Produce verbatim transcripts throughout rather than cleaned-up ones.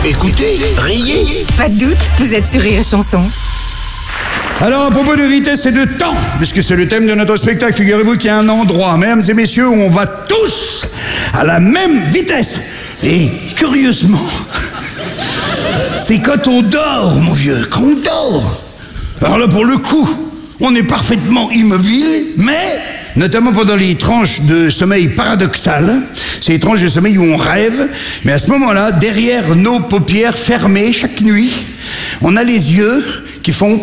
Écoutez, riez. Pas de doute, vous êtes sur Rire et Chanson. Alors, à propos de vitesse et de temps, puisque c'est le thème de notre spectacle, figurez-vous qu'il y a un endroit, mesdames et messieurs, où on va tous à la même vitesse. Et curieusement, c'est quand on dort, mon vieux, quand on dort. Alors là, pour le coup, on est parfaitement immobile, mais, notamment pendant les tranches de sommeil paradoxales, c'est les tranches de sommeil où on rêve, mais à ce moment-là, derrière nos paupières fermées chaque nuit, on a les yeux qui font...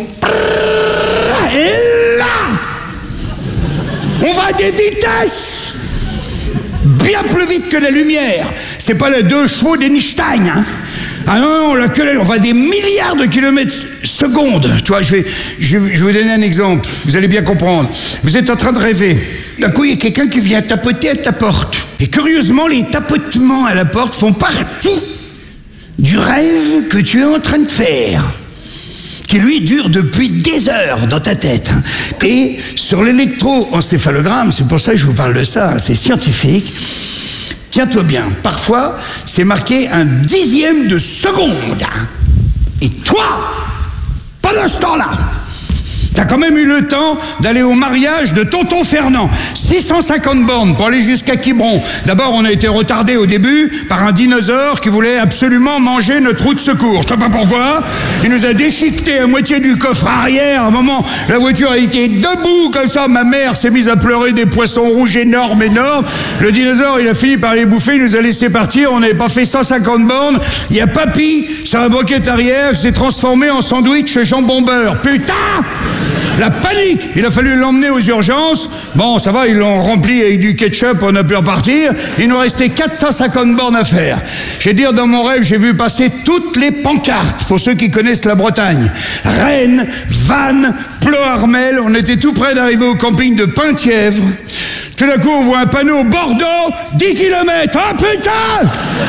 Et là, on va à des vitesses bien plus vite que la lumière. C'est pas les deux chevaux d'Einstein, hein. Ah non, non, la queue, on va à des milliards de kilomètres secondes. Toi, je vais, je, je vais vous donner un exemple. Vous allez bien comprendre. Vous êtes en train de rêver. D'un coup, il y a quelqu'un qui vient tapoter à ta porte. Et curieusement, les tapotements à la porte font partie du rêve que tu es en train de faire, qui lui dure depuis des heures dans ta tête. Et sur l'électroencéphalogramme, c'est pour ça que je vous parle de ça, c'est scientifique, tiens-toi bien, parfois c'est marqué un dixième de seconde. Et toi, pendant ce temps-là, t'as quand même eu le temps d'aller au mariage de tonton Fernand. six cent cinquante bornes pour aller jusqu'à Quiberon. D'abord, on a été retardé au début par un dinosaure qui voulait absolument manger notre roue de secours. Je sais pas pourquoi. Il nous a déchiqueté à moitié du coffre arrière. À un moment, la voiture a été debout comme ça. Ma mère s'est mise à pleurer des poissons rouges énormes, énormes. Le dinosaure, il a fini par les bouffer. Il nous a laissé partir. On n'avait pas fait cent cinquante bornes. Il y a Papy, sur la banquette arrière, qui s'est transformé en sandwich jambon beurre. Putain! La panique! Il a fallu l'emmener aux urgences. Bon, ça va, ils l'ont rempli avec du ketchup, on a pu repartir. Il nous restait quatre cent cinquante bornes à faire. J'ai dire, dans mon rêve, j'ai vu passer toutes les pancartes, pour ceux qui connaissent la Bretagne. Rennes, Vannes, Ploharmel, on était tout près d'arriver au camping de Penthièvre. Tout d'un coup, on voit un panneau Bordeaux, dix kilomètres. Ah putain!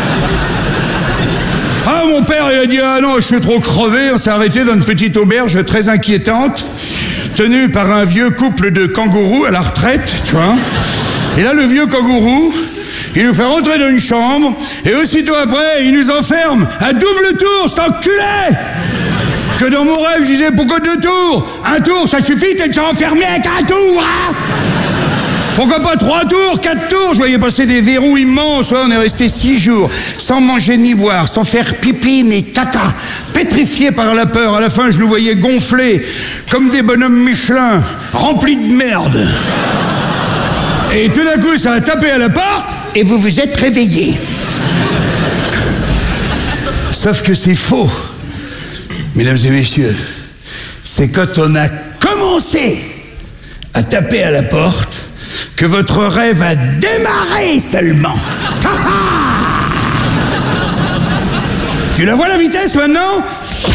Ah, mon père, il a dit, ah non, je suis trop crevé. On s'est arrêté dans une petite auberge très inquiétante, tenue par un vieux couple de kangourous à la retraite, tu vois. Et là, le vieux kangourou, il nous fait rentrer dans une chambre, et aussitôt après, il nous enferme à double tour, cet enculé! Que dans mon rêve, je disais, pourquoi deux tours? Un tour, ça suffit, t'es déjà enfermé avec un tour, hein? Pourquoi pas trois tours, quatre tours? Je voyais passer des verrous immenses. Ouais, on est resté six jours, sans manger ni boire, sans faire pipi ni caca, pétrifiés par la peur. À la fin, je nous voyais gonflés, comme des bonhommes Michelin, remplis de merde. Et tout d'un coup, ça a tapé à la porte, et vous vous êtes réveillés. Sauf que c'est faux, mesdames et messieurs. C'est quand on a commencé à taper à la porte que votre rêve a démarré seulement. Tu la vois la vitesse maintenant?